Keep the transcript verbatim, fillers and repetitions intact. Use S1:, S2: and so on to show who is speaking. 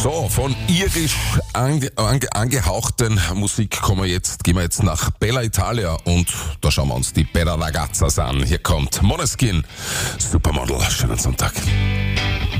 S1: So, von irisch ange, ange, angehauchten Musik kommen wir jetzt, gehen wir jetzt nach Bella Italia und da schauen wir uns die Bella Ragazzas an. Hier kommt Måneskin, Supermodel. Schönen Sonntag.